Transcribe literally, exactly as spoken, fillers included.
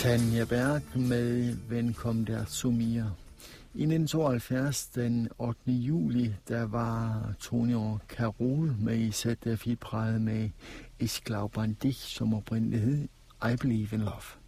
Tanja Berg med Wen kommt der zu mir. I nitten tooghalvfjerds, den ottende juli, der var Tonio Carol med i sæt der filpræget med Ich glaub an dich, som oprindeligt hed I Believe in Love.